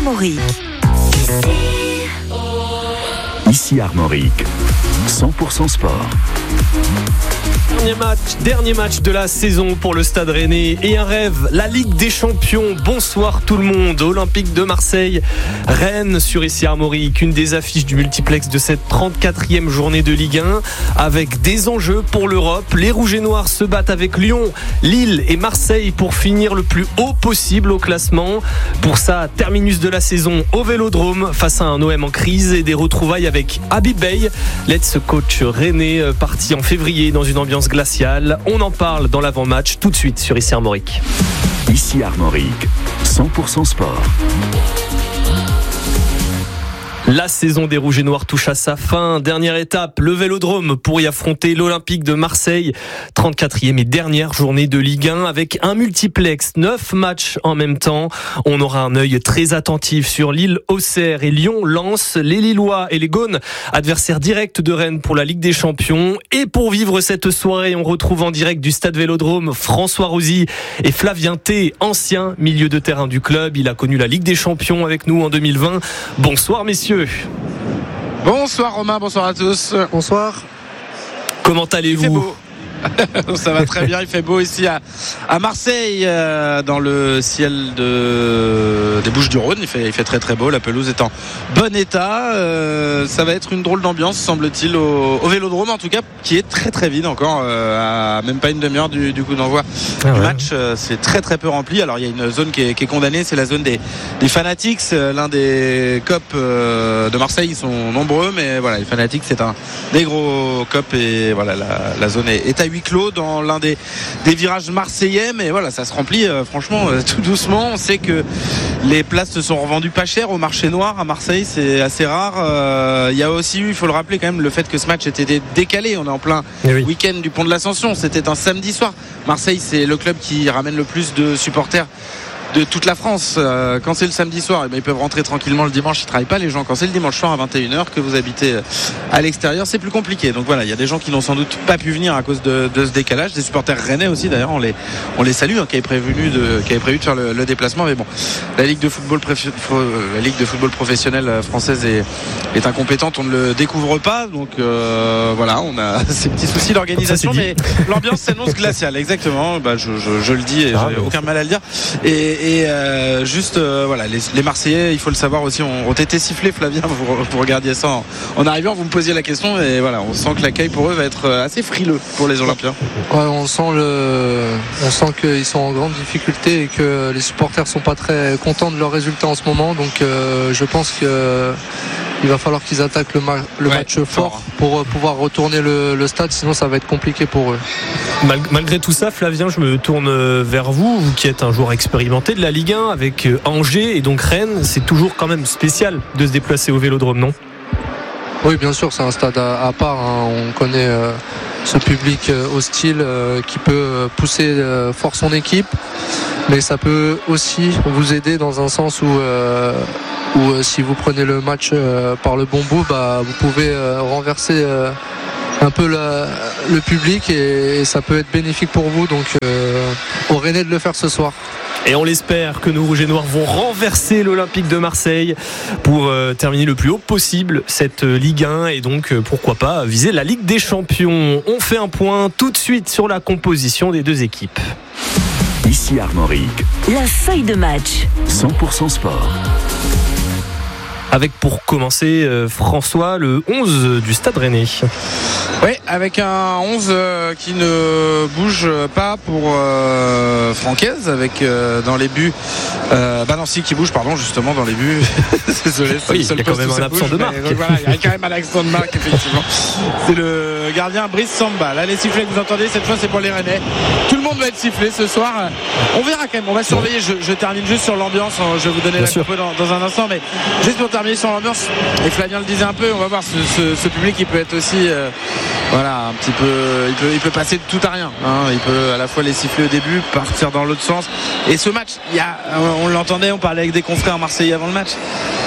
Armorique. Ici Armorique, 100% sport. Dernier match de la saison pour le Stade Rennais et un rêve, la Ligue des Champions. Bonsoir tout le monde. Olympique de Marseille, Rennes sur Ici Armorique, une des affiches du multiplex de cette 34e journée de Ligue 1 avec des enjeux pour l'Europe. Les Rouges et Noirs se battent avec Lyon, Lille et Marseille pour finir le plus haut possible au classement. Pour ça, terminus de la saison au Vélodrome face à un OM en crise et des retrouvailles avec Habib Beye, l'ex-coach rennais parti en février dans une ambiance glaciale. On en parle dans l'avant-match tout de suite sur Ici Armorique. Ici Armorique, 100% sport. La saison des Rouges et Noirs touche à sa fin. Dernière étape, le Vélodrome pour y affronter l'Olympique de Marseille. 34e et dernière journée de Ligue 1 avec un multiplex, 9 matchs en même temps. On aura un œil très attentif sur Lille, Auxerre et Lyon-Lens. Les Lillois et les Gaunes, adversaires directs de Rennes pour la Ligue des Champions. Et pour vivre cette soirée, on retrouve en direct du Stade Vélodrome François Rosy et Flavien T, ancien milieu de terrain du club. Il a connu la Ligue des Champions avec nous en 2020. Bonsoir messieurs. Bonsoir Romain, bonsoir à tous. Bonsoir. Comment allez-vous ? Il fait beau. Ça va très bien, il fait beau ici à Marseille, dans le ciel des Bouches-du-Rhône. Il fait très très beau, la pelouse est en bon état. Ça va être une drôle d'ambiance, semble-t-il, au Vélodrome en tout cas, qui est très très vide encore, à même pas une demi-heure du coup d'envoi du match. C'est très très peu rempli. Alors il y a une zone qui est condamnée, c'est la zone des Fanatics, l'un des COP de Marseille. Ils sont nombreux, mais voilà, les Fanatics c'est un des gros COP et voilà, la zone est à huis clos dans l'un des virages marseillais, mais voilà, ça se remplit franchement tout doucement. On sait que les places se sont revendues pas cher au marché noir à Marseille, c'est assez rare. Il y a aussi eu, il faut le rappeler quand même, le fait que ce match était décalé. On est en plein week-end du Pont de l'Ascension, c'était un samedi soir. Marseille, c'est le club qui ramène le plus de supporters de toute la France. Quand c'est le samedi soir, ils peuvent rentrer tranquillement le dimanche. Ils travaillent pas, les gens. Quand c'est le dimanche soir à 21h, que vous habitez à l'extérieur, c'est plus compliqué. Donc voilà, il y a des gens qui n'ont sans doute pas pu venir à cause de ce décalage. Des supporters rennais aussi, d'ailleurs, on les salue, qui avaient prévu de faire le déplacement. Mais bon, la Ligue de football professionnelle française est incompétente. On ne le découvre pas. Donc voilà, on a ces petits soucis d'organisation, mais l'ambiance s'annonce glaciale. Exactement. Je le dis et j'ai aucun mal à le dire. Et juste voilà, les Marseillais, il faut le savoir aussi, ont été sifflés. Flavien, vous regardiez ça en arrivant, vous me posiez la question et voilà, on sent que l'accueil pour eux va être assez frileux pour les Olympiens. Ouais, on sent qu'ils sont en grande difficulté et que les supporters sont pas très contents de leurs résultats en ce moment. Donc je pense que il va falloir qu'ils attaquent le match fort pour pouvoir retourner le stade, sinon ça va être compliqué pour eux. Malgré tout ça, Flavien, je me tourne vers vous qui êtes un joueur expérimenté de la Ligue 1 avec Angers et donc Rennes. C'est toujours quand même spécial de se déplacer au Vélodrome, non ? Oui, bien sûr, c'est un stade à part. On connaît ce public hostile qui peut pousser fort son équipe, mais ça peut aussi vous aider dans un sens où si vous prenez le match par le bon bout, vous pouvez renverser un peu le public et ça peut être bénéfique pour vous. Donc au Rennais de le faire ce soir. Et on l'espère que nos Rouges et Noirs vont renverser l'Olympique de Marseille pour terminer le plus haut possible cette Ligue 1 et donc pourquoi pas viser la Ligue des Champions. On fait un point tout de suite sur la composition des deux équipes. Ici Armorique, La feuille de match. 100% sport. Avec pour commencer François, le 11 du Stade Rennais. Oui, avec un 11 qui ne bouge pas pour Francaise, avec dans les buts Nancy qui bouge, justement dans les buts. Désolé, il y a quand même un absent de marque. Voilà, il y a quand même un accent de marque, effectivement. C'est le gardien Brice Samba. Là, les sifflets que vous entendez, cette fois c'est pour les Rennais. Tout le monde va être sifflé ce soir. On verra quand même, on va surveiller. Je termine juste sur l'ambiance. Je vais vous donner la compo dans un instant, mais juste pour terminer sur l'ambiance, et Flavien le disait un peu, on va voir ce public qui peut être aussi un petit peu, il peut passer de tout à rien, il peut à la fois les siffler au début, partir dans l'autre sens. Et ce match, on l'entendait, on parlait avec des confrères marseillais avant le match,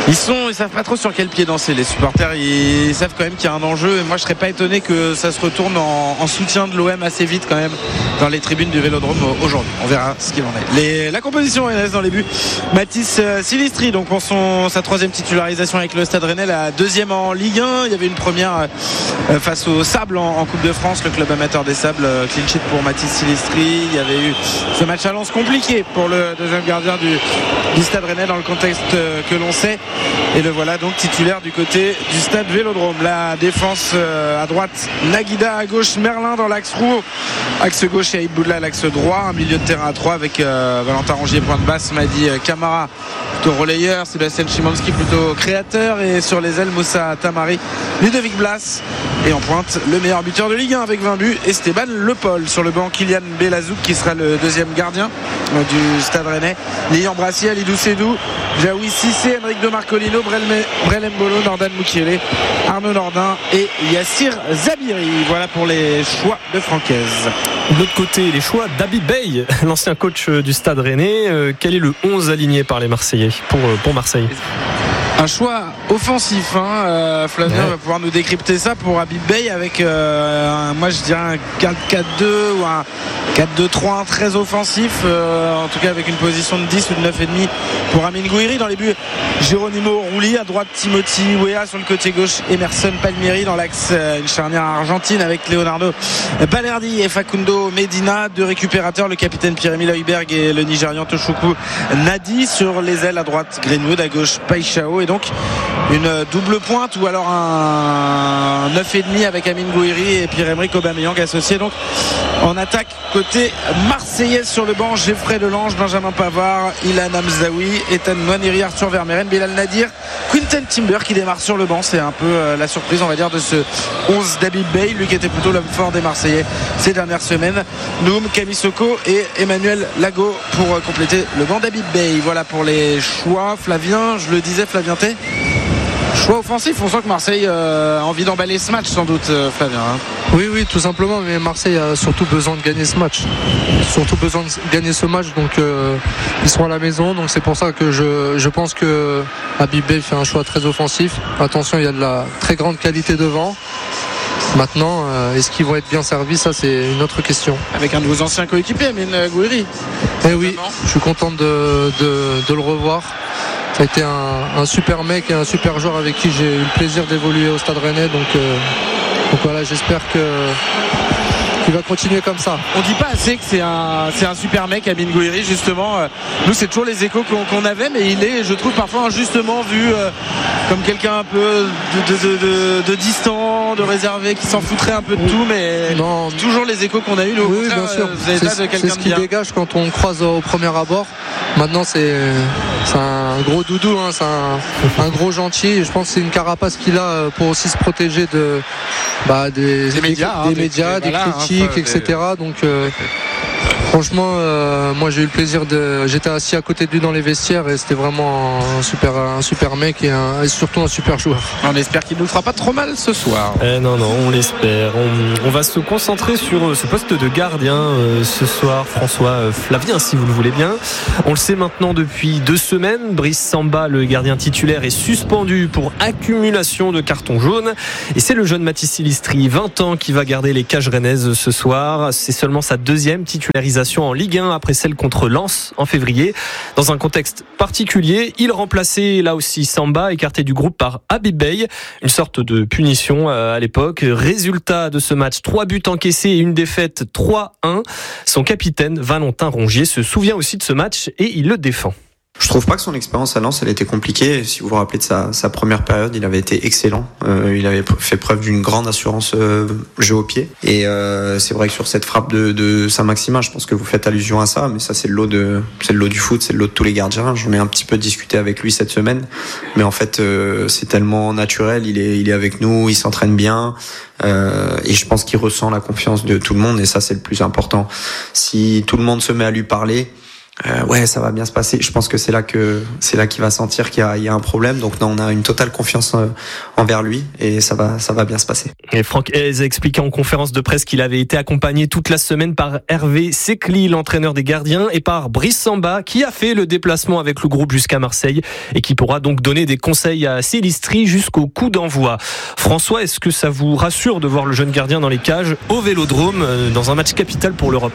Ils savent pas trop sur quel pied danser. Les supporters, ils savent quand même qu'il y a un enjeu. Et moi, je serais pas étonné que ça se retourne en soutien de l'OM assez vite quand même dans les tribunes du Vélodrome aujourd'hui. On verra ce qu'il en est. La composition RS dans les buts. Mathis Silistri, donc pour sa troisième titularisation avec le Stade Rennais, la deuxième en Ligue 1. Il y avait une première face au Sable en Coupe de France, le club amateur des Sables. Clean sheet pour Mathis Silistri. Il y avait eu ce match à Lens compliqué pour le deuxième gardien du Stade Rennais dans le contexte que l'on sait. Et le voilà donc titulaire du côté du Stade Vélodrome. La défense à droite, Naguida à gauche, Merlin dans l'axe roux, axe gauche et Aïd Boudla à l'axe droit, un milieu de terrain à 3 avec Valentin Rongier point de basse, Madi Camara plutôt relayeur, Sébastien Szymanski plutôt créateur, et sur les ailes Moussa Tamari, Ludovic Blas, et en pointe le meilleur buteur de Ligue 1 avec 20 buts, Esteban Le Paul. Sur le banc, Kylian Belazouk qui sera le deuxième gardien du Stade Rennais, Lian Brassier, Alidou Sédou, Jaoui Cissé, Enric de Marcolino, Brel Mbolo, Nordan Moukielé, Arnaud Nordin et Yassir Zabiri. Voilà pour les choix de Francaise. De l'autre côté, les choix d'Habib Beye, l'ancien coach du Stade Rennais. Quel est le 11 aligné par les Marseillais pour Marseille? Un choix offensif, Flavien va pouvoir nous décrypter ça pour Habib Beye avec moi je dirais un 4-4-2 ou un 4-2-3-1 très offensif, en tout cas avec une position de 10 ou de 9,5 pour Amine Gouiri. Dans les buts, Geronimo Rouli, à droite Timothy Weah, sur le côté gauche Emerson Palmieri, dans l'axe une charnière argentine avec Leonardo Balerdi et Facundo Medina, deux récupérateurs, le capitaine Pierre-Emile Højbjerg et le Nigérian Tochukwu Nadi. Sur les ailes, à droite Greenwood, à gauche Paixão, et donc une double pointe ou alors un 9,5 avec Amine Gouiri et Pierre-Emerick Aubameyang associé donc en attaque côté marseillais. Sur le banc, Geoffrey Delange, Benjamin Pavard, Ilan Hamzaoui, Ethan Nwaneri, Arthur Vermeeren, Belal Nadir, Quinten Timber qui démarre sur le banc. C'est un peu la surprise, on va dire, de ce 11 d'Habib Beye, lui qui était plutôt l'homme fort des Marseillais ces dernières semaines. Noum, Kamisoko et Emmanuel Lago pour compléter le banc d'Habib Beye. Voilà pour les choix. Flavien, je le disais, Flavien T, choix offensif. On sent que Marseille a envie d'emballer ce match sans doute, Flavien. Oui, tout simplement, mais Marseille a surtout besoin de gagner ce match. Surtout besoin de gagner ce match, donc ils seront à la maison, donc c'est pour ça que je pense que Habib Beye fait un choix très offensif. Attention, il y a de la très grande qualité devant. Maintenant, est-ce qu'ils vont être bien servis? Ça, c'est une autre question. Avec un de vos anciens coéquipiers, Amine Gouiri. Eh oui, je suis content de le revoir. Ça a été un super mec et un super joueur avec qui j'ai eu le plaisir d'évoluer au Stade Rennais. Donc voilà, j'espère qu'il va continuer comme ça. On dit pas assez que c'est un super mec, Amine Gouiri, justement. Nous, c'est toujours les échos qu'on avait, mais il est, je trouve, parfois injustement vu comme quelqu'un un peu de distant, de réservé, qui s'en foutrait un peu de tout, mais non, toujours les échos qu'on a eu. Oui, bien sûr. C'est ce qui dégage quand on croise au premier abord. Maintenant, c'est un gros doudou, c'est un gros gentil. Je pense que c'est une carapace qu'il a pour aussi se protéger des médias, des critiques, etc. Donc franchement, moi j'ai eu le plaisir j'étais assis à côté de lui dans les vestiaires et c'était vraiment un super mec et surtout un super joueur. On espère qu'il ne nous fera pas trop mal ce soir. Non, on l'espère. On va se concentrer sur ce poste de gardien ce soir, François Flavien, si vous le voulez bien. On le sait maintenant depuis 2 semaines, Brice Samba, le gardien titulaire, est suspendu pour accumulation de cartons jaunes, et c'est le jeune Mathis Silistri, 20 ans, qui va garder les cages rennaises ce soir. C'est seulement sa 2e titularisation en Ligue 1 après celle contre Lens en février. Dans un contexte particulier, il remplaçait là aussi Samba, écarté du groupe par Habib Beye. Une sorte de punition à l'époque. Résultat de ce match, 3 buts encaissés et une défaite 3-1. Son capitaine Valentin Rongier se souvient aussi de ce match et il le défend. Je trouve pas que son expérience à Lens elle était compliquée. Si vous vous rappelez de sa première période, il avait été excellent. Il avait fait preuve d'une grande assurance jeu au pied. Et c'est vrai que sur cette frappe de Saint-Maximin, je pense que vous faites allusion à ça, mais ça c'est le lot du foot, c'est le lot de tous les gardiens. J'en ai un petit peu discuté avec lui cette semaine, mais en fait c'est tellement naturel. Il est avec nous, il s'entraîne bien. Et je pense qu'il ressent la confiance de tout le monde, et ça c'est le plus important. Si tout le monde se met à lui parler, Ouais, ça va bien se passer. Je pense que c'est là qu'il va sentir qu'il y a un problème. Donc non, on a une totale confiance envers lui et ça va bien se passer. Et Franck Hez a expliqué en conférence de presse qu'il avait été accompagné toute la semaine par Hervé Secli, l'entraîneur des gardiens, et par Brice Samba, qui a fait le déplacement avec le groupe jusqu'à Marseille et qui pourra donc donner des conseils à Silistri jusqu'au coup d'envoi. François, est-ce que ça vous rassure de voir le jeune gardien dans les cages au Vélodrome dans un match capital pour l'Europe ?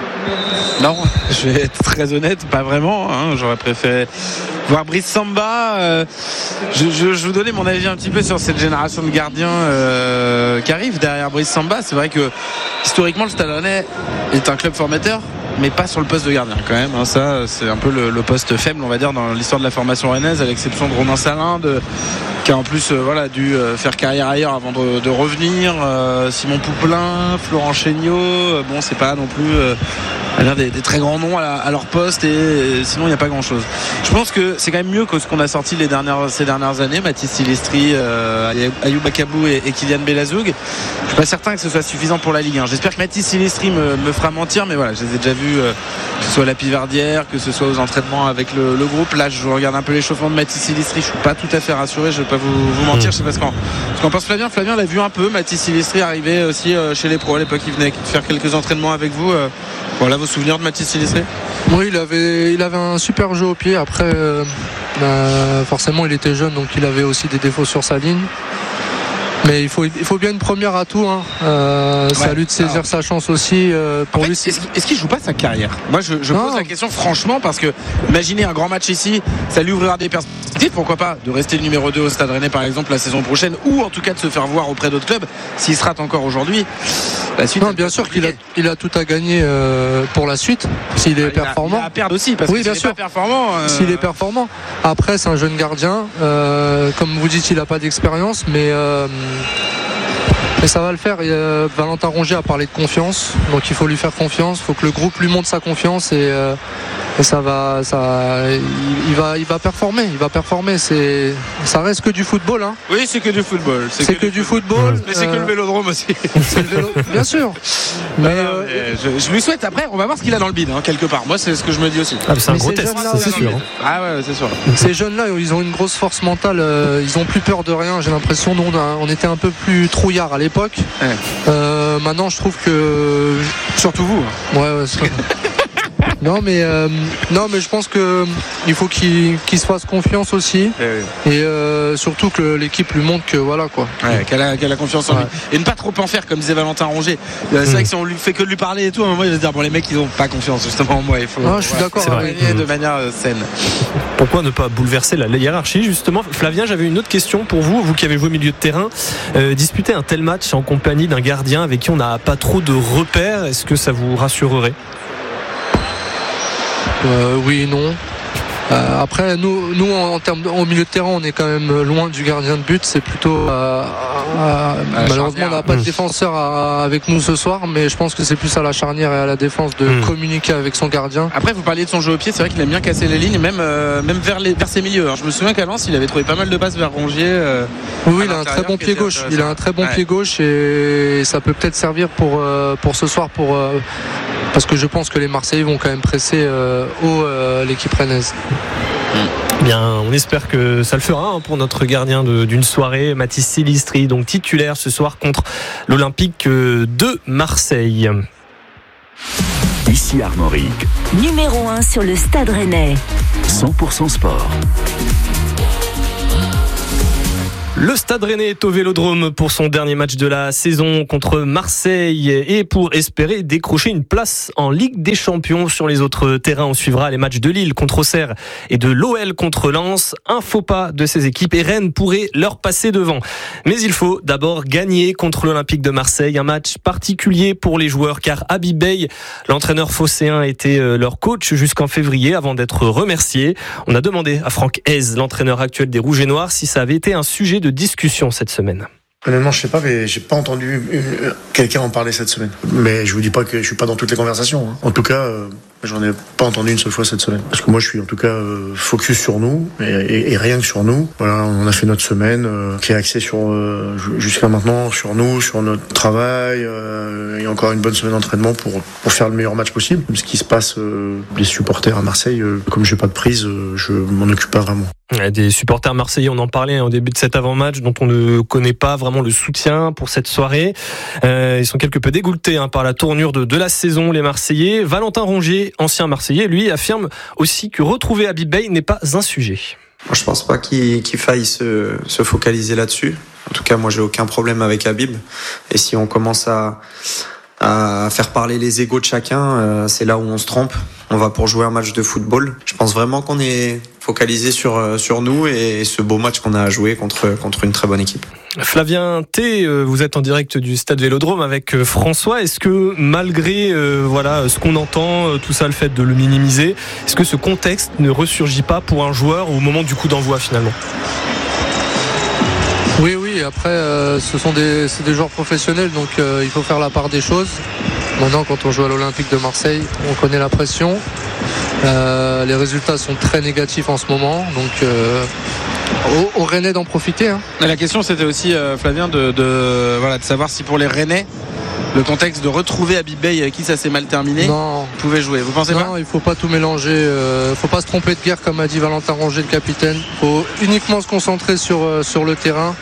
Non, je vais être très honnête, pas vraiment. J'aurais préféré voir Brice Samba. Je vais vous donner mon avis un petit peu sur cette génération de gardiens qui arrive derrière Brice Samba. C'est vrai que historiquement, le Stade Rennais est un club formateur, mais pas sur le poste de gardien quand même. Ça, c'est un peu le poste faible, on va dire, dans l'histoire de la formation rennaise, à l'exception de Romain Salin, qui a en plus dû faire carrière ailleurs avant de revenir. Simon Pouplin, Florent Chéniaud, c'est pas non plus des très grands noms à leur poste, et sinon il n'y a pas grand chose. Je pense que c'est quand même mieux que ce qu'on a sorti ces dernières années, Mathis Silistri, Ayoub Akabou et Kylian Belazoug. Je suis pas certain que ce soit suffisant pour la Ligue 1. J'espère que Mathis Silistri me fera mentir, mais voilà, je les ai déjà vus, que ce soit à la Pivardière, que ce soit aux entraînements avec le groupe. Là, je regarde un peu l'échauffement de Mathis Silistri, je suis pas tout à fait rassuré, je vais pas vous mentir. Je sais pas ce qu'en pense Flavien. Flavien l'a vu un peu, Mathis Silistri arrivé aussi chez les pros à l'époque, il venait faire quelques entraînements avec vous. Voilà vos souvenirs de Mathis Silistri. Oui, il avait un super jeu au pied. Après, forcément, il était jeune, donc il avait aussi des défauts sur sa ligne. Mais il faut bien une première atout. C'est à lui de saisir sa chance aussi. Pour lui, est-ce qu'il joue pas sa carrière ? Moi, je pose la question franchement, parce que imaginez un grand match ici, ça lui ouvrira des perspectives. Pourquoi pas de rester le numéro 2 au Stade Rennais par exemple la saison prochaine, ou en tout cas de se faire voir auprès d'autres clubs s'il se rate encore aujourd'hui. La suite, bien sûr qu'il a tout à gagner pour la suite s'il est performant. Il a à perdre aussi, parce que bien s'il sûr. est pas performant. S'il est performant. Après, c'est un jeune gardien. Comme vous dites, il n'a pas d'expérience, mais ça va le faire. Valentin Rongier a parlé de confiance, donc il faut lui faire confiance. Il faut que le groupe lui montre sa confiance et il va performer. Ça reste que du football. Oui, c'est que du football. C'est que du football. Mais c'est que le Vélodrome aussi. Bien sûr. Mais je lui souhaite. Après, on va voir ce qu'il a dans le bide, quelque part. Moi, c'est ce que je me dis aussi. C'est un gros test, ça c'est sûr. Ah ouais, c'est sûr. Ces jeunes-là, ils ont une grosse force mentale. Ils ont plus peur de rien. J'ai l'impression, nous, on était un peu plus trouillards à l'époque. Ouais. Maintenant, je trouve que surtout vous. Ouais. Non mais je pense que il faut qu'il se fasse confiance aussi, et surtout que l'équipe lui montre que voilà quoi. Ouais, qu'elle a confiance en lui, et ne pas trop en faire, comme disait Valentin Rongier. C'est vrai que si on lui fait que de lui parler et tout, à un moment il va se dire les mecs ils ont pas confiance justement en moi, il faut. Je suis d'accord. Gagner de manière saine. Pourquoi ne pas bouleverser la hiérarchie justement? Flavien, j'avais une autre question pour vous qui avez joué au milieu de terrain. Disputer un tel match en compagnie d'un gardien avec qui on n'a pas trop de repères, est-ce que ça vous rassurerait? Oui et non. Après, nous en termes au milieu de terrain, on est quand même loin du gardien de but. C'est plutôt malheureusement, on n'a pas de défenseur avec nous ce soir, mais je pense que c'est plus à la charnière et à la défense de communiquer avec son gardien. Après, vous parliez de son jeu au pied, c'est vrai qu'il aime bien casser les lignes, même vers ses milieux. Alors, je me souviens qu'à Lens, il avait trouvé pas mal de passes vers Rongier. Oui, il a un très bon pied gauche. Il a un très bon pied gauche, et ça peut peut-être servir pour ce soir, parce que je pense que les Marseillais vont quand même presser haut l'équipe rennaise. Bien, on espère que ça le fera pour notre gardien d'une soirée, Mathis Silistri, donc titulaire ce soir contre l'Olympique de Marseille. Ici Armorique, numéro 1 sur le Stade Rennais. 100% sport. Le Stade Rennais est au Vélodrome pour son dernier match de la saison contre Marseille, et pour espérer décrocher une place en Ligue des Champions. Sur les autres terrains, on suivra les matchs de Lille contre Auxerre et de l'OL contre Lens. Un faux pas de ces équipes et Rennes pourrait leur passer devant. Mais il faut d'abord gagner contre l'Olympique de Marseille. Un match particulier pour les joueurs, car Habib Beye, l'entraîneur phocéen, était leur coach jusqu'en février avant d'être remercié. On a demandé à Franck Hez, l'entraîneur actuel des Rouges et Noirs, si ça avait été un sujet de discussion cette semaine. Honnêtement, je sais pas, mais j'ai pas entendu quelqu'un en parler cette semaine. Mais je vous dis pas que je suis pas dans toutes les conversations. En tout cas, J'en ai pas entendu une seule fois cette semaine. Parce que moi, je suis en tout cas focus sur nous et rien que sur nous. Voilà, on a fait notre semaine qui est axée sur jusqu'à maintenant sur nous, sur notre travail et encore une bonne semaine d'entraînement pour faire le meilleur match possible. Ce qui se passe, les supporters à Marseille, comme j'ai pas de prise, je m'en occupe pas vraiment. Des supporters marseillais, on en parlait au début de cet avant-match, dont on ne connaît pas vraiment le soutien pour cette soirée. Ils sont quelque peu dégoûtés par la tournure de la saison, les Marseillais. Valentin Rongier, ancien Marseillais, lui affirme aussi que retrouver Habib Beye n'est pas un sujet. Moi, je pense pas qu'il faille se focaliser là-dessus. En tout cas, moi, j'ai aucun problème avec Habib. Et si on commence à faire parler les égos de chacun, c'est là où on se trompe. On va pour jouer un match de football. Je pense vraiment qu'on est focalisé sur nous et ce beau match qu'on a à jouer contre une très bonne équipe. Flavien T, vous êtes en direct du Stade Vélodrome avec François. Est-ce que malgré ce qu'on entend, tout ça, le fait de le minimiser, est-ce que ce contexte ne ressurgit pas pour un joueur au moment du coup d'envoi finalement ? Oui, après c'est des joueurs professionnels, donc il faut faire la part des choses. Maintenant, quand on joue à l'Olympique de Marseille, on connaît la pression. Les résultats sont très négatifs en ce moment, donc aux Rennais d'en profiter. La question, c'était aussi, Flavien, de savoir si pour les Rennais, le contexte de retrouver Habib Beye avec qui ça s'est mal terminé pouvait jouer. Vous pensez pas ? Non, il faut pas tout mélanger. Faut pas se tromper de guerre, comme a dit Valentin Rongier, le capitaine. Faut uniquement se concentrer sur le terrain.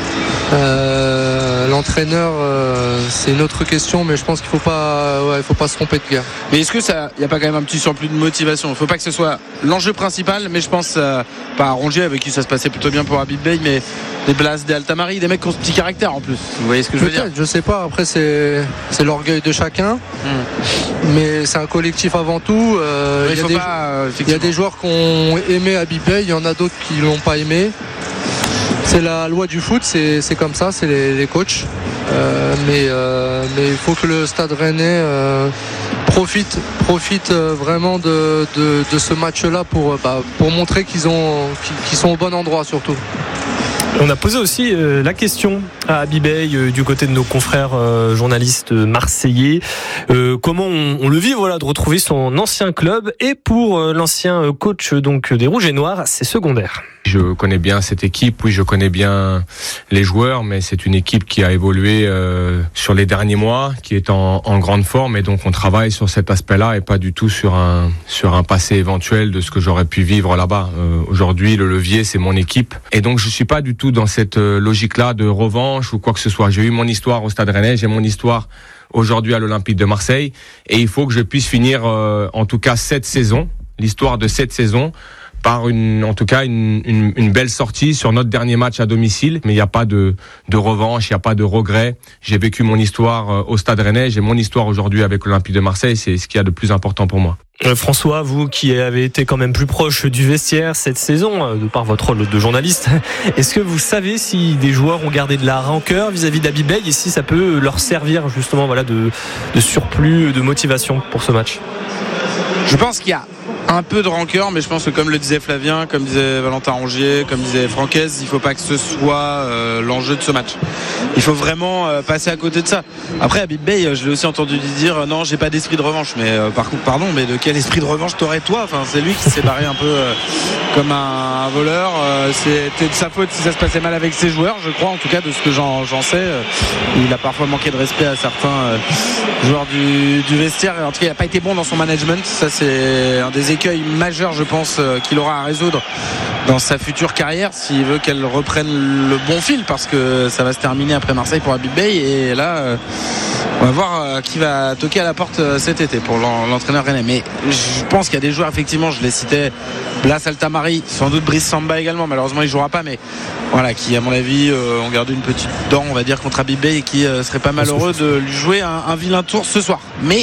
L'entraîneur, c'est une autre question, mais je pense qu'il faut pas se tromper de guerre. Mais est-ce que il y a pas quand même un petit surplus de motivation ? Il faut pas que ce soit l'enjeu principal, mais je pense pas à Rongier avec qui ça se passait plutôt bien pour Habib Beye, mais des Blas, des Altamari, des mecs qui ont ce petit caractère en plus. Vous voyez ce que je veux dire ? Je sais pas. Après, c'est l'orgueil de chacun, mais c'est un collectif avant tout. Il y a des joueurs qui ont aimé Habib Beye, il y en a d'autres qui l'ont pas aimé. C'est la loi du foot, c'est comme ça, c'est les coachs. Mais il faut que le Stade Rennais profite vraiment de ce match-là pour montrer qu'ils sont au bon endroit surtout. On a posé aussi la question à Habib Beye du côté de nos confrères journalistes marseillais. Comment on le vit de retrouver son ancien club, et pour l'ancien coach donc des Rouges et Noirs, c'est secondaire. Je connais bien cette équipe, oui, je connais bien les joueurs, mais c'est une équipe qui a évolué sur les derniers mois, qui est en grande forme, et donc on travaille sur cet aspect-là et pas du tout sur un passé éventuel de ce que j'aurais pu vivre là-bas. Aujourd'hui, le levier, c'est mon équipe, et donc je suis pas du tout dans cette logique-là de revanche ou quoi que ce soit. J'ai eu mon histoire au Stade Rennais, j'ai mon histoire aujourd'hui à l'Olympique de Marseille, et il faut que je puisse finir en tout cas l'histoire de cette saison par une belle sortie sur notre dernier match à domicile. Mais il n'y a pas de revanche, il n'y a pas de regret. J'ai vécu mon histoire au Stade Rennais, j'ai mon histoire aujourd'hui avec l'Olympique de Marseille, c'est ce qu'il y a de plus important pour moi. François, vous qui avez été quand même plus proche du vestiaire cette saison, de par votre rôle de journaliste, est-ce que vous savez si des joueurs ont gardé de la rancœur vis-à-vis d'Habib Beye et si ça peut leur servir justement de surplus de motivation pour ce match ? Je pense qu'il y a un peu de rancœur, mais je pense que comme le disait Flavien, comme disait Valentin Rongier, comme disait Francaise, il ne faut pas que ce soit l'enjeu de ce match. Il faut vraiment passer à côté de ça. Après, Habib Beye, je l'ai aussi entendu dire non, j'ai pas d'esprit de revanche. Mais par contre, pardon, mais de quel esprit de revanche t'aurais toi ? Enfin, c'est lui qui s'est barré un peu comme un voleur. C'était de sa faute si ça se passait mal avec ses joueurs, je crois, en tout cas de ce que j'en sais. Il a parfois manqué de respect à certains joueurs du vestiaire. En tout cas, il n'a pas été bon dans son management. Ça, c'est un des écueils majeurs, je pense, qu'il aura à résoudre dans sa future carrière s'il veut qu'elle reprenne le bon fil, parce que ça va se terminer après Marseille pour Habib Beye, et là on va voir qui va toquer à la porte cet été pour l'entraîneur rennais. Mais je pense qu'il y a des joueurs, effectivement, je les citais, Blas, Altamari, sans doute Brice Samba également, malheureusement il jouera pas, mais voilà, qui à mon avis ont gardé une petite dent, on va dire, contre Habib Beye, et qui serait pas malheureux de lui jouer un vilain tour ce soir. Mais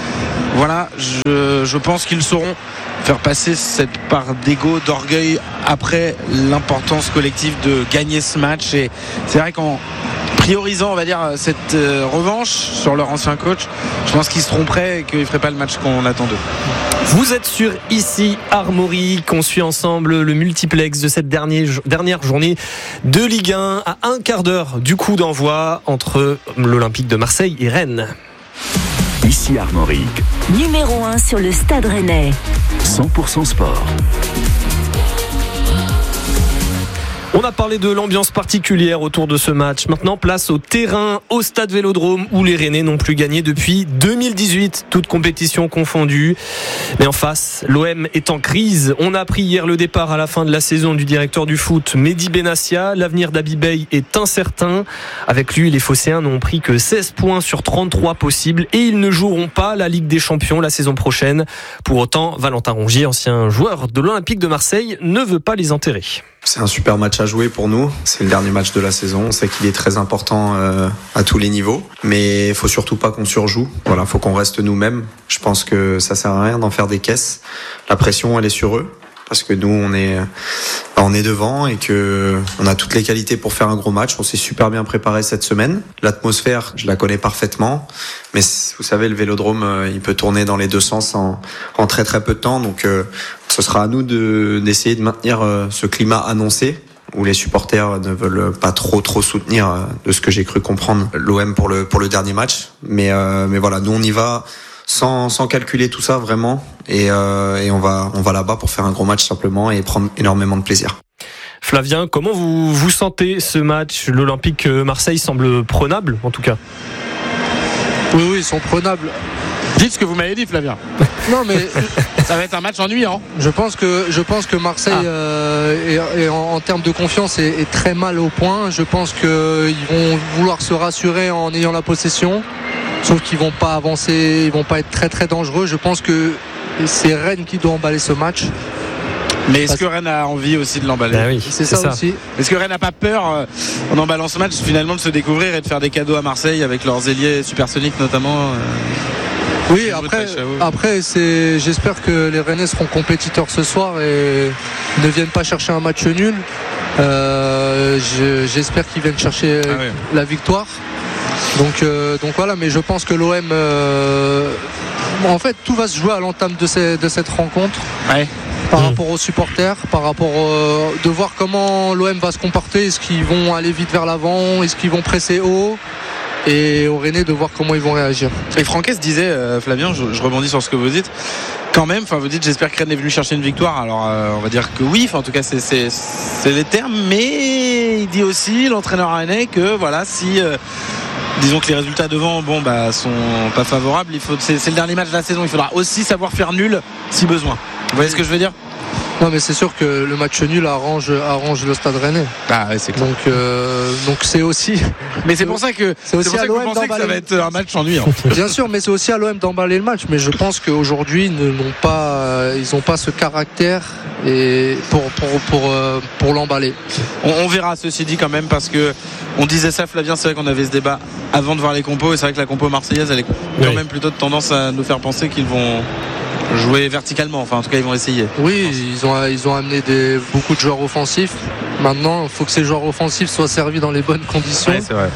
voilà, je pense qu'ils sauront faire passer cette part d'ego, d'orgueil après l'importance collective de gagner ce match. Et c'est vrai qu'en priorisant, on va dire, cette revanche sur leur ancien coach, je pense qu'ils se tromperaient et qu'ils ne feraient pas le match qu'on attend d'eux. Vous êtes sur Ici Armorique, on suit ensemble le multiplex de cette dernière journée de Ligue 1 à un quart d'heure du coup d'envoi entre l'Olympique de Marseille et Rennes. Ici Armorique, Numéro 1 sur le Stade Rennais. 100% sport. On a parlé de l'ambiance particulière autour de ce match. Maintenant, place au terrain, au Stade Vélodrome, où les Rennais n'ont plus gagné depuis 2018, toutes compétitions confondues. Mais en face, l'OM est en crise. On a appris hier le départ à la fin de la saison du directeur du foot, Mehdi Benassia. L'avenir d'Habib Beye est incertain. Avec lui, les Phocéens n'ont pris que 16 points sur 33 possibles et ils ne joueront pas la Ligue des Champions la saison prochaine. Pour autant, Valentin Rongier, ancien joueur de l'Olympique de Marseille, ne veut pas les enterrer. C'est un super match à jouer pour nous. C'est le dernier match de la saison. On sait qu'il est très important à tous les niveaux. Mais il faut surtout pas qu'on surjoue. Voilà, faut qu'on reste nous-mêmes. Je pense que ça sert à rien d'en faire des caisses. La pression, elle est sur eux. Parce que nous, on est devant et que on a toutes les qualités pour faire un gros match. On s'est super bien préparé cette semaine. L'atmosphère, je la connais parfaitement. Mais vous savez, le Vélodrome, il peut tourner dans les deux sens en très très peu de temps. Donc, ce sera à nous d'essayer de maintenir ce climat annoncé où les supporters ne veulent pas trop soutenir, de ce que j'ai cru comprendre, l'OM pour le dernier match. Mais voilà, nous on y va sans calculer tout ça vraiment et on va là-bas pour faire un gros match simplement et prendre énormément de plaisir. Flavien, comment vous sentez ce match ? L'Olympique Marseille semble prenable en tout cas. Oui, ils sont prenables. Dites ce que vous m'avez dit, Flavien. Non, mais ça va être un match ennuyant. je pense que Marseille, est en termes de confiance, est très mal au point. Je pense qu'ils vont vouloir se rassurer en ayant la possession. Sauf qu'ils vont pas avancer, ils vont pas être très très dangereux. Je pense que c'est Rennes qui doit emballer ce match. Mais est-ce que Rennes a envie aussi de l'emballer ? Ben oui, c'est ça aussi. Est-ce que Rennes n'a pas peur, en emballant ce match, finalement de se découvrir et de faire des cadeaux à Marseille avec leurs ailiers supersoniques notamment Oui, après j'espère que les Rennais seront compétiteurs ce soir et ne viennent pas chercher un match nul. J'espère qu'ils viennent chercher la victoire. Donc voilà, mais je pense que l'OM, en fait, tout va se jouer à l'entame de cette rencontre. Ouais. Par rapport aux supporters, par rapport de voir comment l'OM va se comporter. Est-ce qu'ils vont aller vite vers l'avant ? Est-ce qu'ils vont presser haut ? Et aux Rennais de voir comment ils vont réagir. Et Franquès disait, Flavien, je rebondis sur ce que vous dites, quand même, vous dites j'espère que Rennes est venu chercher une victoire, alors on va dire que oui, en tout cas c'est les termes, mais il dit aussi, l'entraîneur rennais, que voilà, si disons que les résultats devant sont pas favorables, c'est le dernier match de la saison, il faudra aussi savoir faire nul si besoin. Vous voyez ce que je veux dire ? Non, mais c'est sûr que le match nul arrange le Stade Rennais. Ah ouais, c'est clair. Donc c'est aussi. Mais c'est pour ça que vous pensez que ça va être un match ennuyant. Bien sûr, mais c'est aussi à l'OM d'emballer le match. Mais je pense qu'aujourd'hui ils n'ont pas ce caractère et pour l'emballer. On verra, ceci dit, quand même, parce que on disait ça, Flavien, c'est vrai qu'on avait ce débat avant de voir les compos, et c'est vrai que la compo marseillaise, elle est quand même plutôt de tendance à nous faire penser qu'ils vont jouer verticalement, enfin en tout cas ils vont essayer. Oui, ils ont amené beaucoup de joueurs offensifs. Maintenant, il faut que ces joueurs offensifs soient servis dans les bonnes conditions. Ouais, c'est vrai.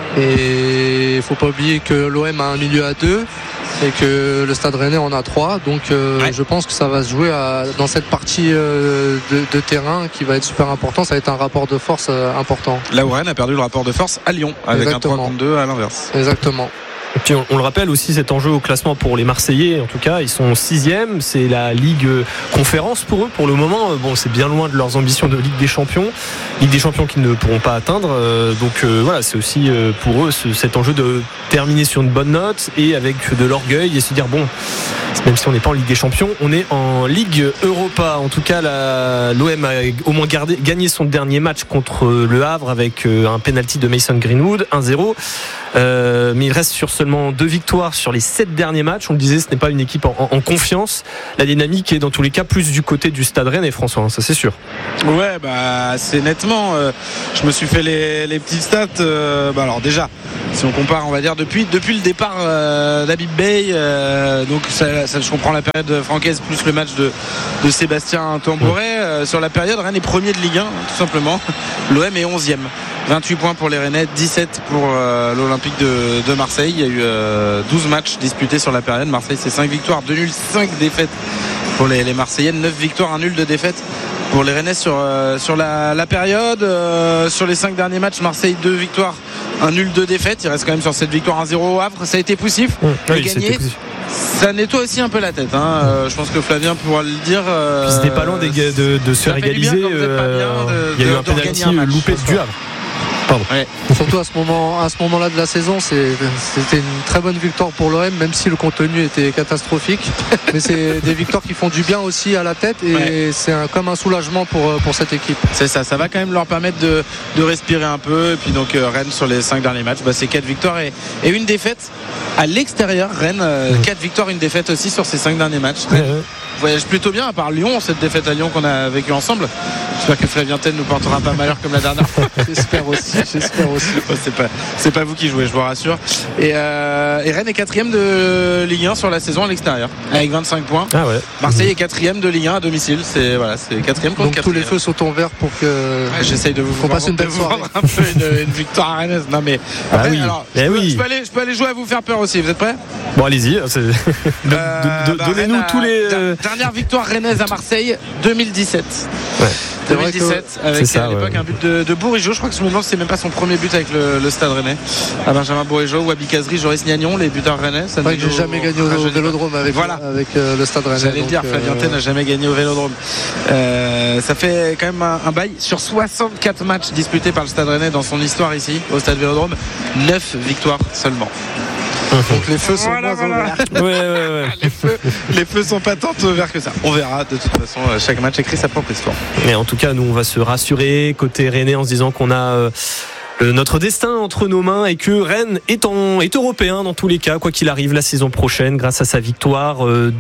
Et il ne faut pas oublier que l'OM a un milieu à 2 et que le Stade Rennais en a 3. Donc je pense que ça va se jouer dans cette partie de terrain qui va être super important. Ça va être un rapport de force important. Là où Rennes a perdu le rapport de force à Lyon avec un 3 contre 2 à l'inverse. Exactement. Et puis on le rappelle aussi, cet enjeu au classement pour les Marseillais, en tout cas, ils sont 6e, c'est la Ligue Conférence pour eux pour le moment. C'est bien loin de leurs ambitions de Ligue des Champions qu'ils ne pourront pas atteindre. Donc voilà, c'est aussi pour eux cet enjeu de terminer sur une bonne note et avec de l'orgueil et se dire même si on n'est pas en Ligue des Champions, on est en Ligue Europa. En tout cas, l'OM a au moins gagné son dernier match contre le Havre avec un penalty de Mason Greenwood, 1-0. Mais il reste sur seulement 2 victoires sur les 7 derniers matchs. On le disait, ce n'est pas une équipe en confiance. La dynamique est dans tous les cas plus du côté du Stade Rennais, François, ça c'est sûr. Ouais, c'est nettement. Je me suis fait les petites stats. Alors déjà, si on compare, on va dire depuis le départ d'Habib Beye, donc ça, je comprends la période Francaise plus le match de Sébastien Tamboret. Sur la période, Rennes est premier de Ligue 1, tout simplement. L'OM est 11e. 28 points pour les Rennais, 17 pour l'Olympique de Marseille. Il y a eu 12 matchs disputés sur la période. Marseille, c'est 5 victoires, 2 nuls, 5 défaites pour les Marseillaises, 9 victoires, 1 nul de défaites pour les Rennais sur la période. Sur les 5 derniers matchs, Marseille 2 victoires, un nul de défaite. Il reste quand même sur cette victoire 1-0 au Havre. Ça a été poussif. Oui, gagné. Ça nettoie aussi un peu la tête. Je pense que Flavien pourra le dire. C'était pas loin de se faire égaliser. Il y a eu un penalty loupé du Havre. Ouais. Surtout à ce moment-là de la saison, c'était une très bonne victoire pour l'OM, même si le contenu était catastrophique. Mais c'est des victoires qui font du bien aussi à la tête et c'est comme un soulagement pour cette équipe. C'est ça va quand même leur permettre de respirer un peu. Et puis donc Rennes sur les 5 derniers matchs, c'est 4 victoires et une défaite à l'extérieur. Rennes, 4 victoires, une défaite aussi sur ces 5 derniers matchs. Rennes voyage plutôt bien, à part Lyon, cette défaite à Lyon qu'on a vécue ensemble. J'espère que Flavien Tell nous portera pas malheur comme la dernière fois. J'espère aussi. C'est pas vous qui jouez, je vous rassure. Et Rennes est 4e de Ligue 1 sur la saison à l'extérieur, avec 25 points. Marseille est 4e de Ligue 1 à domicile. C'est 4e contre 4e. Donc tous les feux sont au vert pour que j'essaye de vous passer une belle soirée. Un peu une victoire à Rennes. Non mais après, je peux aller jouer à vous faire peur aussi. Vous êtes prêts? Bon, allez-y. Donnez-nous tous les. Dernière victoire rennaise à Marseille 2017. 2017 avec à l'époque un but de Bourigeaud. Je crois que c'est même pas son premier but avec le Stade Rennais. À Benjamin Bourigeau, Wabi Kazri, Joris Gnagnon, les buteurs rennais. C'est vrai que j'ai jamais gagné au Vélodrome avec le Stade Rennais. J'allais le dire, Flavien Tell n'a jamais gagné au Vélodrome. Ça fait quand même un bail sur 64 matchs disputés par le Stade Rennais dans son histoire ici au Stade Vélodrome. 9 victoires seulement. Donc les feux sont moins ouverts. Les feux sont pas tant ouverts que ça. On verra, de toute façon, chaque match écrit sa propre histoire. Mais en tout cas, nous on va se rassurer côté rennais en se disant qu'on a notre destin entre nos mains et que Rennes est européen dans tous les cas, quoi qu'il arrive la saison prochaine, grâce à sa victoire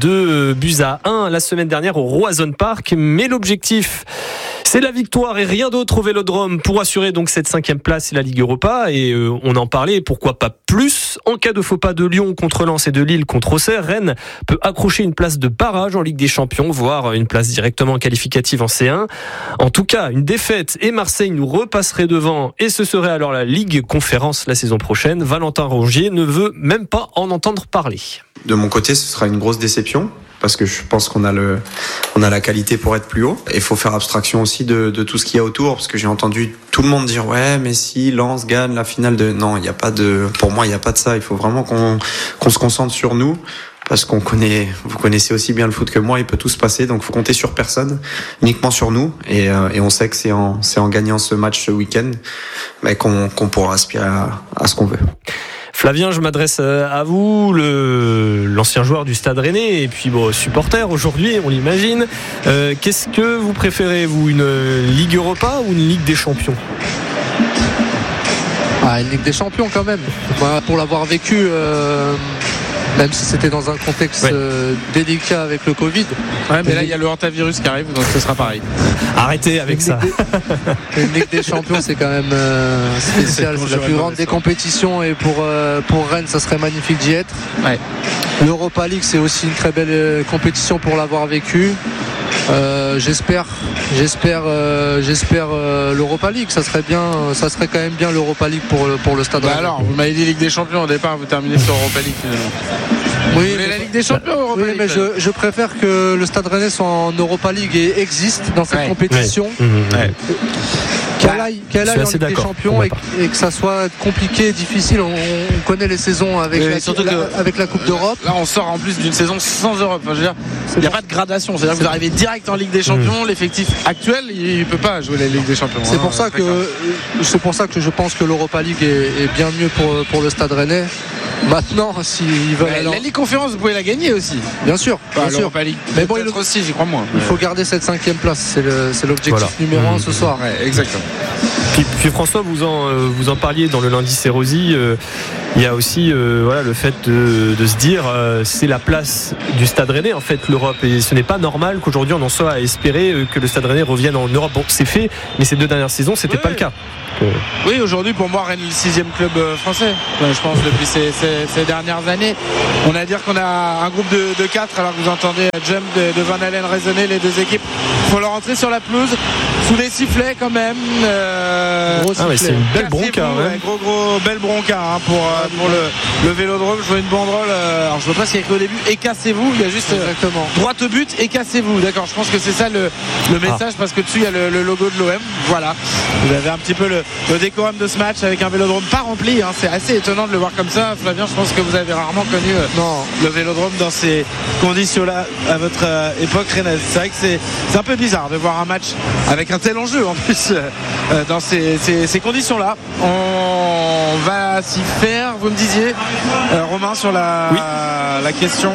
2-1 la semaine dernière au Roazhon Park. Mais l'objectif, c'est la victoire et rien d'autre au Vélodrome pour assurer donc cette 5e place et la Ligue Europa. Et on en parlait, pourquoi pas plus. En cas de faux pas de Lyon contre Lens et de Lille contre Auxerre, Rennes peut accrocher une place de barrage en Ligue des Champions, voire une place directement qualificative en C1. En tout cas, une défaite et Marseille nous repasserait devant et ce serait alors la Ligue Conférence la saison prochaine. Valentin Rongier ne veut même pas en entendre parler. De mon côté, ce sera une grosse déception. Parce que je pense qu'on a la qualité pour être plus haut. Et il faut faire abstraction aussi de tout ce qu'il y a autour, parce que j'ai entendu tout le monde dire mais si Lens gagne la finale non, il y a pas pour moi il y a pas de ça. Il faut vraiment qu'on se concentre sur nous, parce vous connaissez aussi bien le foot que moi, il peut tout se passer, donc faut compter sur personne, uniquement sur nous. Et on sait que c'est en gagnant ce match ce week-end qu'on pourra aspirer à ce qu'on veut. Flavien, je m'adresse à vous, l'ancien joueur du Stade Rennais et puis supporter aujourd'hui, on l'imagine. Qu'est-ce que vous préférez, vous, une Ligue Europa ou une Ligue des Champions ? Une Ligue des Champions quand même. Pour l'avoir vécu, même si c'était dans un contexte délicat avec le Covid. Mais là il y a le hantavirus qui arrive, donc ce sera pareil. Arrêtez avec ça. Une Ligue des Champions, c'est quand même spécial. C'est la plus grande des compétitions et pour Rennes, ça serait magnifique d'y être. L'Europa League, c'est aussi une très belle compétition pour l'avoir vécu. J'espère l'Europa League. Ça serait quand même bien l'Europa League pour le Stade Rennais. Alors, vous m'avez dit Ligue des Champions au départ, vous terminez sur Europa League finalement. Oui, mais la Ligue des Champions, Europa League. Mais je préfère que le Stade Rennais soit en Europa League et existe dans cette compétition. Qu'elle aille en Ligue des Champions et que ça soit compliqué, difficile. On connaît les saisons avec la Coupe d'Europe. Là, on sort en plus d'une saison sans Europe. Enfin, je veux dire, il n'y a pas de gradation. C'est-à-dire que vous arrivez direct en Ligue des Champions. L'effectif actuel, il ne peut pas jouer la Ligue des Champions. C'est pour ça que je pense que l'Europa League est bien mieux pour le Stade Rennais. Maintenant, s'ils veulent la Ligue Conférence, vous pouvez la gagner aussi. Bien sûr. L'Europa League. Mais bon, aussi, j'y crois moins. Il faut garder cette 5e place. C'est l'objectif numéro 1 ce soir. Exactement. Puis François, vous en parliez dans le lundi Sérosi. Il y a aussi le fait de se dire c'est la place du Stade Rennais en fait l'Europe, et ce n'est pas normal qu'aujourd'hui on en soit à espérer que le Stade Rennais revienne en Europe. Bon, c'est fait, mais ces 2 dernières saisons c'était pas le cas. Oui, aujourd'hui pour moi Rennes est le 6e club français. Je pense depuis ces dernières années. On a à dire qu'on a un groupe de 4, alors que vous entendez Jump de Van Halen résonner les deux équipes. Il faut leur rentrer sur la pelouse sous les sifflets quand même. c'est une belle bronca. Gros belle bronca pour le Vélodrome. Je vois une banderole. Alors je vois pas ce qu'il y a écrit au début. Et cassez-vous. Il y a juste droit au but et cassez-vous. D'accord. Je pense que c'est ça le message parce que dessus il y a le logo de l'OM. Voilà. Vous avez un petit peu le décorum de ce match avec un Vélodrome pas rempli. C'est assez étonnant de le voir comme ça. Flavien, je pense que vous avez rarement connu le Vélodrome dans ces conditions-là à votre époque rennaise. C'est vrai que c'est un peu bizarre de voir un match avec un tel enjeu en plus dans ces conditions-là. On va s'y faire, vous me disiez Romain, sur la question.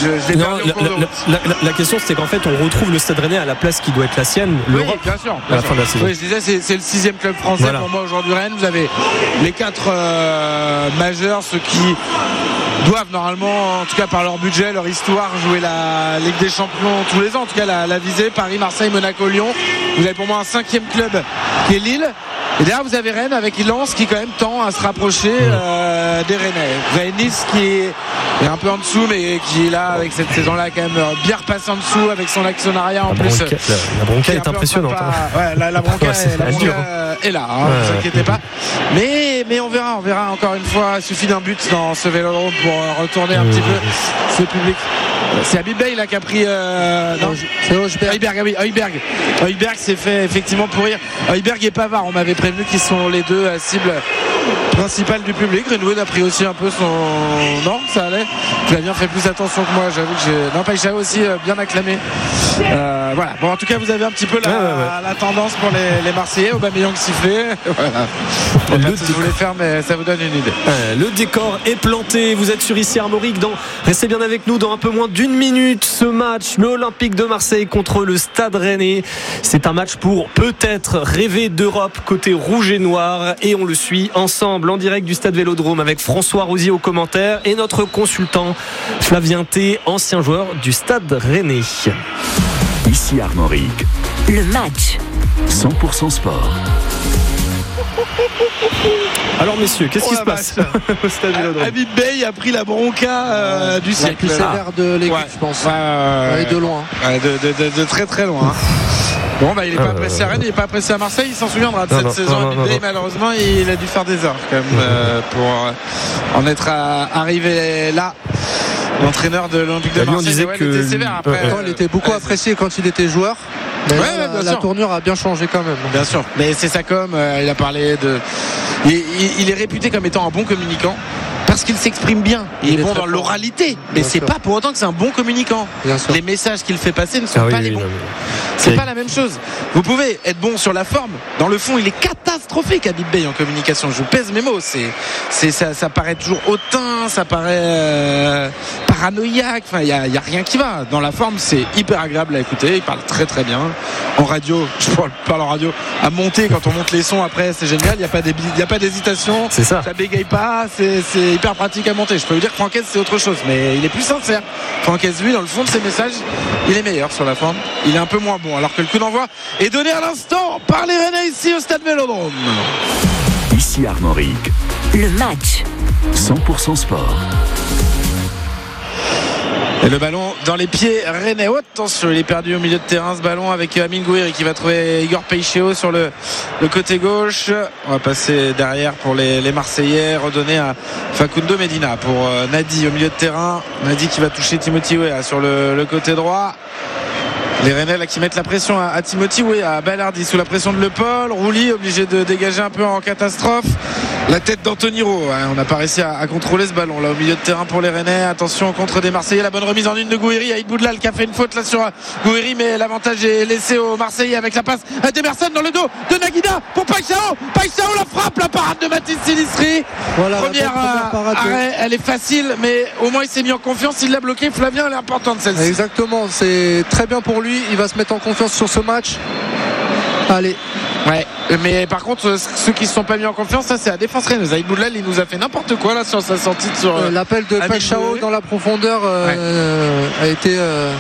La question, c'était qu'en fait on retrouve le Stade Rennais à la place qui doit être la sienne, l'Europe, bien sûr, à la fin de la saison. Oui, je disais c'est le 6e club français pour moi aujourd'hui Rennes. Vous avez les 4 majeurs, ceux qui doivent normalement, en tout cas par leur budget, leur histoire, jouer la Ligue des Champions tous les ans, en tout cas la visée, Paris, Marseille, Monaco, Lyon. Vous avez pour moi un 5e club qui est Lille. Et derrière vous avez Rennes avec Lens qui quand même tend à se rapprocher des Rennais. Vous avez Nice qui est un peu en dessous mais qui est là avec cette saison-là quand même bien repassé en dessous avec son actionnariat en plus. La bronca est impressionnante. La bronca est là, ne vous inquiétez pas. Mais on verra encore une fois. Il suffit d'un but dans ce Vélodrome pour retourner un petit peu ce public. C'est Habib Bey là qui a pris c'est Højbjerg s'est fait effectivement pourrir. Højbjerg et Pavard, on m'avait prévenu qu'ils sont les deux cibles principales du public. Greenwood a pris aussi un peu son... Non, ça allait. Flavien fait plus attention que moi, j'avoue que j'ai... Non, Païchao aussi bien acclamé. Voilà. Bon, en tout cas, vous avez un petit peu la tendance pour les Marseillais. Aubameyang sifflé. Voilà. Je sais pas ce que vous voulez faire, mais ça vous donne une idée. Le décor est planté. Vous êtes sur ici Armorique. Restez bien avec nous dans un peu moins d'1 minute. Ce match, l'Olympique de Marseille contre le Stade Rennais. C'est un match pour peut-être rêver d'Europe côté rouge et noir. Et on le suit ensemble en direct du Stade Vélodrome avec François Rosier aux commentaires et notre consultant Flavien T, ancien joueur du Stade Rennais. Ici Armorique. Le match 100% sport. Alors messieurs, qu'est-ce qui se passe au Stade Vélodrome? Habib Bey a pris la bronca du siècle. La plus sévère de l'équipe, je pense. Et de loin. De très très loin. Bon, il n'est pas apprécié à Rennes, il n'est pas apprécié à Marseille. Il s'en souviendra de cette saison. Habib Bey, malheureusement, il a dû faire des heures quand même pour en être arrivé là. L'entraîneur de l'Olympique de Marseille disait il était sévère après. Il était beaucoup apprécié quand il était joueur. Mais la tournure a bien changé quand même. Bien sûr. Mais c'est ça comme il a parlé de. Il est réputé comme étant un bon communicant. Parce qu'il s'exprime bien. Il est bon dans l'oralité. Mais c'est pas pour autant que c'est un bon communicant. Les messages qu'il fait passer ne sont pas les bons. C'est pas la même chose. Vous pouvez être bon sur la forme. Dans le fond, il est catastrophique Habib Bey en communication. Je pèse mes mots. Ça paraît toujours hautain, ça paraît paranoïaque. Enfin, il y a rien qui va. Dans la forme, c'est hyper agréable à écouter. Il parle très très bien. En radio, je parle en radio. À monter quand on monte les sons après, c'est génial. Il y a pas d'hésitation. C'est ça. Ça bégaye pas. C'est hyper pratique à monter. Je peux vous dire que Franquès c'est autre chose, mais il est plus sincère. Franquès, lui, dans le fond de ses messages, il est meilleur sur la forme. Il est un peu moins bon, alors que le coup d'envoi est donné à l'instant par les Rennais ici au Stade Vélodrome. Ici Armorique. Le match 100% sport. Et le ballon dans les pieds Rennais. Oh, attention, il est perdu au milieu de terrain ce ballon avec Amine Gouiri qui va trouver Igor Païchao sur le côté gauche. On va passer derrière pour les Marseillais, redonner à Facundo Medina pour Nadi au milieu de terrain. Nadi qui va toucher Timothy Weah sur le côté droit. Les Rennais là qui mettent la pression à Timothy Weah, à Ballardi sous la pression de Le Paul. Rouli obligé de dégager un peu en catastrophe. La tête d'Anthony Rowe, on n'a pas réussi à contrôler ce ballon là au milieu de terrain pour les Rennais. Attention contre des Marseillais, la bonne remise en une de Gouiri. Aïd Boudlal qui a fait une faute là sur Gouiri, mais l'avantage est laissé aux Marseillais avec la passe à Demerson dans le dos de Naguida pour Païchao. Païchao la frappe, la parade de Mathis Silistri. Voilà, première parade, elle est facile, mais au moins il s'est mis en confiance, il l'a bloqué. Flavien, elle est importante celle-ci. Exactement, c'est très bien pour lui, il va se mettre en confiance sur ce match. Allez. Ouais, mais par contre ceux qui se sont pas mis en confiance, ça c'est la défense rennaise. Aïd Boudlal il nous a fait n'importe quoi là sur sa sortie sur l'appel de Païchao dans la profondeur a été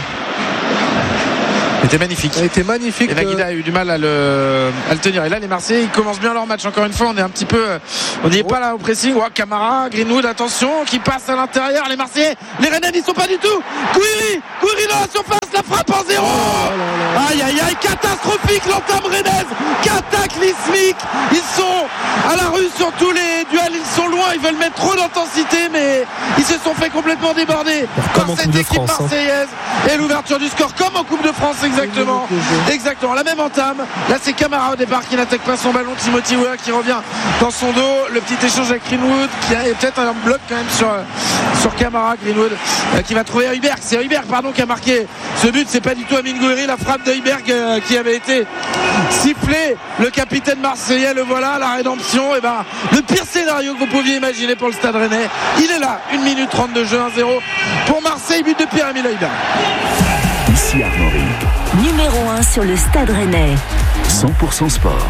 magnifique. A été magnifique. Et Naguida a eu du mal à le tenir. Et là les Marseillais ils commencent bien leur match. Encore une fois on est un petit peu on n'y est pas là au pressing. Camara, Greenwood, attention qui passe à l'intérieur. Les Marseillais, les Rennais n'y sont pas du tout. Gouiri dans la surface passe, la frappe en 0. Aïe aïe aïe, catastrophique l'entame rennaise, cataclysmique. Ils sont à la rue sur tous les duels, ils sont loin, ils veulent mettre trop d'intensité, mais ils se sont fait complètement déborder par cette équipe marseillaise. Et l'ouverture du score comme en Coupe de France, exactement. Exactement, la même entame. Là c'est Camara au départ qui n'attaque pas son ballon, Timothy Weah qui revient dans son dos, le petit échange avec Greenwood qui a peut-être un bloc quand même sur Camara. Greenwood qui va trouver Højbjerg, c'est Højbjerg qui a marqué ce but, c'est pas du tout Amine Gouiri, la frappe de Højbjerg qui avait été sifflée, le capitaine marseillais, le voilà, la rédemption. Et ben le pire scénario que vous pouviez imaginer pour le Stade Rennais, il est là, 1 minute 30 de jeu, 1-0 pour Marseille, but de Pierre-Emile Højbjerg. Ici Armorique, Numéro 1 sur le Stade Rennais. 100% sport.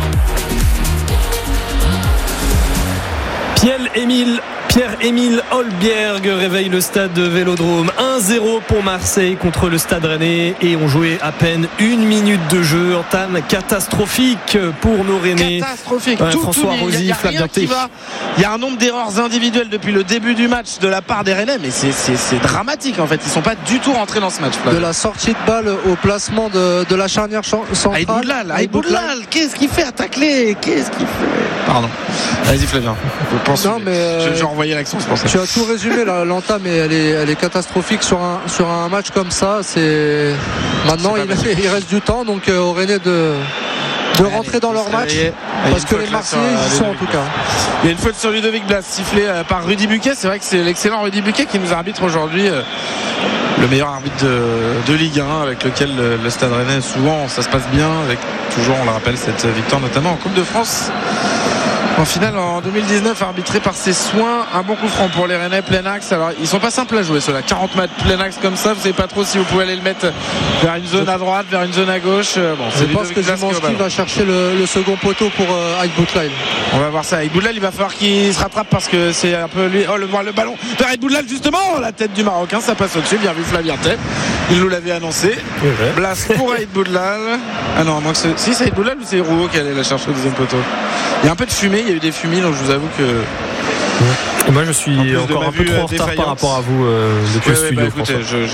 Pierre-Emile Højbjerg réveille le stade Vélodrome. 1-0 pour Marseille contre le Stade Rennais et on jouait à peine 1 minute de jeu. Entame catastrophique pour nos Rennais. Catastrophique. François Rosy, Flavien T. Il y a un nombre d'erreurs individuelles depuis le début du match de la part des Rennais, mais c'est dramatique en fait. Ils sont pas du tout rentrés dans ce match. De la sortie de balle au placement de la charnière centrale. Aïd Boudlal, qu'est-ce qu'il fait à tacler? Qu'est-ce qu'il fait? Pardon. Vas-y Flavien. Non, mais j'ai envoyé l'action, c'est pour ça. Tu as tout résumé, l'entame elle est catastrophique sur un match comme ça. Maintenant il reste du temps, donc au Rennais de rentrer dans leur match, parce que les Marseillais y sont en tout cas. Il y a une faute sur Ludovic Blas sifflée par Rudy Buquet. C'est vrai que c'est l'excellent Rudy Buquet qui nous arbitre aujourd'hui, le meilleur arbitre de Ligue 1, avec lequel le Stade Rennais souvent ça se passe bien, avec toujours, on le rappelle, cette victoire notamment en Coupe de France en finale en 2019, arbitré par ses soins. Un bon coup franc pour les Rennais, plein axe. Alors ils sont pas simples à jouer ceux-là, 40 mètres plein axe comme ça, vous savez pas trop si vous pouvez aller le mettre vers une zone à droite, vers une zone à gauche. Je pense que Zimanski va chercher le second poteau pour Aïd Boudlal. On va voir ça. Aïd Boudlal, il va falloir qu'il se rattrape parce que c'est un peu lui. Oh, le ballon vers Aïd Boudlal, justement, la tête du Marocain, ça passe au-dessus. Bien vu Flavien Tête, il nous l'avait annoncé. Blas pour Aïd Boudlal. Ah non, moi si c'est Aïd Boudlal ou c'est Rouault qui allait la chercher au deuxième poteau. Il y a un peu de fumée, il y a eu des fumées, donc je vous avoue que. Et moi je suis encore un peu trop en retard par rapport à vous depuis le studio. Écoutez,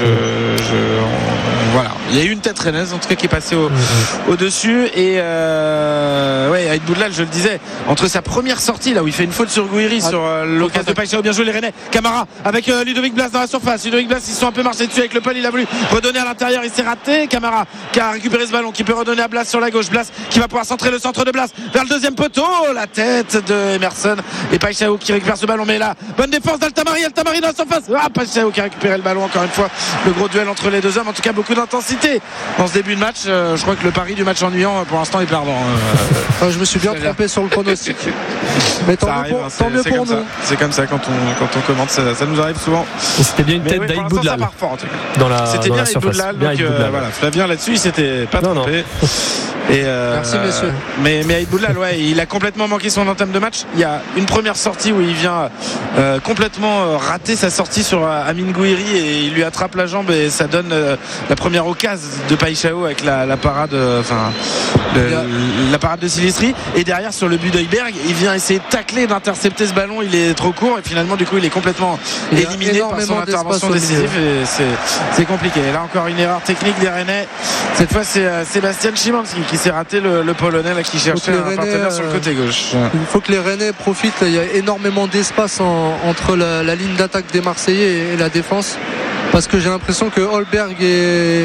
voilà, il y a eu une tête rennaise en tout cas qui est passée au-dessus et Aïd Boudlal, je le disais, entre sa première sortie là où il fait une faute sur Gouiri sur l'occasion de Paixao, bien joué les Rennais. Camara avec Ludovic Blas dans la surface. Ludovic Blas, ils sont un peu marchés dessus avec le Paul, il a voulu redonner à l'intérieur, il s'est raté. Camara qui a récupéré ce ballon, qui peut redonner à Blas sur la gauche. Blas qui va pouvoir centrer le centre de Blas vers le deuxième poteau, la tête de Emerson et Paixao qui récupère ce ballon, mais là bonne défense d'Altamari dans la surface. Paixao qui a récupéré le ballon, encore une fois le gros duel entre les deux hommes. En tout cas beaucoup d'intensité dans ce début de match. Je crois que le pari du match ennuyant pour l'instant est perdant. Je me suis bien trompé sur le pronostic, mais tant mieux pour nous. C'est comme ça quand on commente, ça nous arrive souvent. Et c'était bien une tête d'Aïd Boudlal c'était bien Aïd Boudlal, donc voilà, Flavien là-dessus il s'était pas trompé. Merci messieurs. Mais Aïd Boudlal, il a complètement manqué son entame de match. Il y a une première sortie où il vient complètement rater sa sortie sur Amine Gouiri et il lui attrape la jambe et ça donne la première occasion de Paixao avec la parade, la parade de Silistri. Et derrière sur le but d'Højbjerg, il vient essayer de tacler, d'intercepter ce ballon. Il est trop court et finalement du coup il est complètement éliminé par son intervention décisive et c'est compliqué. Et là encore une erreur technique des Rennais. Cette fois c'est Sébastien Szymanski qui s'est raté, le Polonais là, qui cherchait un partenaire sur le côté gauche. Il faut que les Rennais profitent. Il y a énormément d'espace entre la ligne d'attaque des Marseillais et la défense, parce que j'ai l'impression que Højbjerg et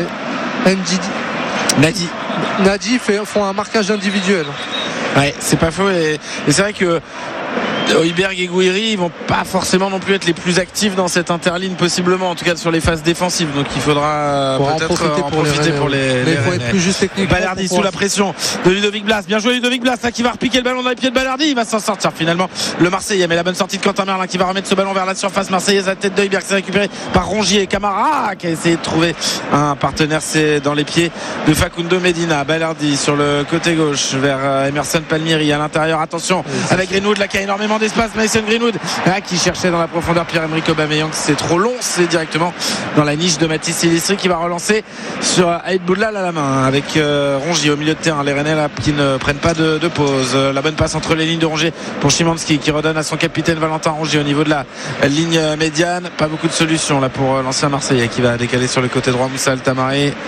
Nadi font un marquage individuel. Ouais, c'est pas faux et c'est vrai que Højbjerg et Gouiri, ils vont pas forcément non plus être les plus actifs dans cette interligne, possiblement en tout cas sur les phases défensives, donc il faudra peut-être en profiter pour les mais il faut être plus juste technique. Balerdi sous la pression de Ludovic Blas, bien joué Ludovic Blas là, qui va repiquer le ballon dans les pieds de Balerdi, il va s'en sortir finalement le Marseillais, mais la bonne sortie de Quentin Merlin qui va remettre ce ballon vers la surface marseillaise. La tête d'Højbjerg, c'est récupéré par Rongier et Camara qui a essayé de trouver un partenaire, c'est dans les pieds de Facundo Medina. Balerdi sur le côté gauche vers Emerson Palmieri à l'intérieur, attention avec Greenwood là qui a énormément d'espace, Mason Greenwood qui cherchait dans la profondeur Pierre-Emerick Aubameyang, c'est trop long, c'est directement dans la niche de Mathis Silistri qui va relancer sur Aïd Boudlal à la main avec Rongier au milieu de terrain. Les Rennais là qui ne prennent pas de pause. La bonne passe entre les lignes de Rongier pour Szymanski qui redonne à son capitaine Valentin Rongier au niveau de la ligne médiane. Pas beaucoup de solutions là pour l'ancien Marseillais qui va décaler sur le côté droit. Moussa Altamari